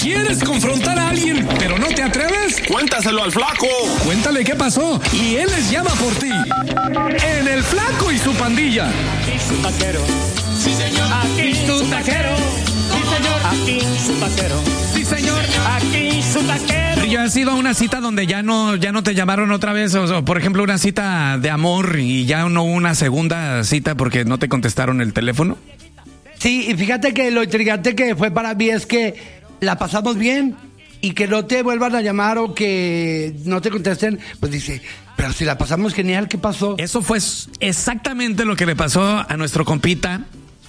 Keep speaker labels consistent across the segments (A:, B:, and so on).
A: ¿Quieres confrontar a alguien, pero no te atreves?
B: Cuéntaselo al Flaco.
A: Cuéntale qué pasó y él les llama por ti. En El Flaco y su pandilla.
C: Aquí su taquero.
A: Sí, señor.
C: Aquí su taquero. Sí, señor. Aquí su taquero.
A: Sí, señor.
C: Aquí su taquero.
D: ¿Ya has ido a una cita donde ya no te llamaron otra vez? O, por ejemplo, una cita de amor y ya no hubo una segunda cita porque no te contestaron el teléfono.
E: Sí, y fíjate que lo intrigante que fue para mí es que la pasamos bien y que no te vuelvan a llamar o que no te contesten, pues dice, pero si la pasamos genial, ¿qué pasó?
D: Eso fue exactamente lo que le pasó a nuestro compita.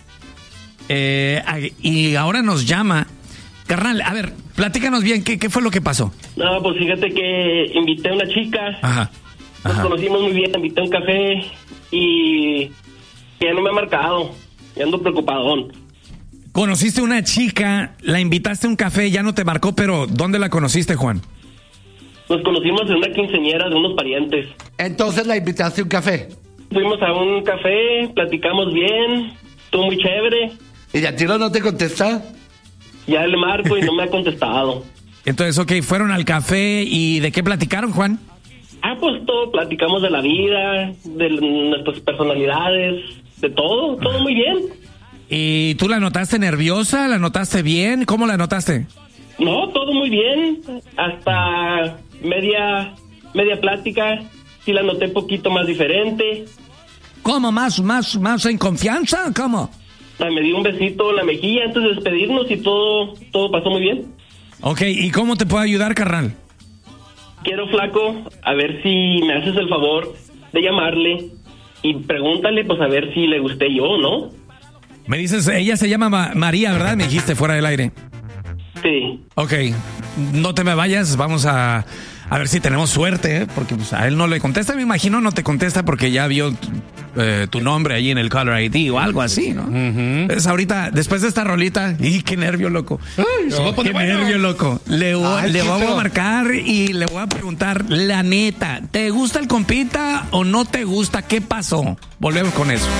D: Y ahora nos llama. Carnal, a ver, platícanos bien, ¿qué fue lo que pasó?
F: No, pues fíjate que invité a una chica.
D: Ajá.
F: Nos conocimos muy bien, invité a un café y ya no me ha marcado. Ya ando preocupadón.
D: Conociste una chica, la invitaste a un café, ya no te marcó, pero ¿dónde la conociste, Juan?
F: Nos conocimos en una quinceañera de unos parientes.
E: Entonces la invitaste a un café.
F: Fuimos a un café, platicamos bien, estuvo muy chévere.
E: ¿Y a ti no te contesta?
F: Ya le marco y no me ha contestado.
D: Entonces, ok, fueron al café y ¿de qué platicaron, Juan?
F: Pues todo, platicamos de la vida, de nuestras personalidades, de todo muy bien.
D: ¿Y tú la notaste nerviosa? ¿La notaste bien? ¿Cómo la notaste?
F: No, todo muy bien, hasta media plática, sí la noté un poquito más diferente.
D: ¿Cómo? ¿Más en confianza? ¿Cómo?
F: Me dio un besito en la mejilla antes de despedirnos y todo pasó muy bien.
D: Ok, ¿y cómo te puedo ayudar, carnal?
F: Quiero, Flaco, a ver si me haces el favor de llamarle y pregúntale, pues a ver si le gusté yo, ¿no?
D: Me dices, ella se llama María, ¿verdad? Me dijiste fuera del aire.
F: Sí.
D: Ok, no te me vayas, vamos a ver si tenemos suerte, ¿eh? Porque pues, a él no le contesta, me imagino no te contesta porque ya vio tu nombre ahí en el Caller ID o algo así, ¿no? Entonces ahorita, después de esta rolita, ¡y qué nervio, loco! ¡Qué nervio, loco! Le voy a marcar y le voy a preguntar, la neta, ¿te gusta el compita o no te gusta? ¿Qué pasó? Volvemos con eso.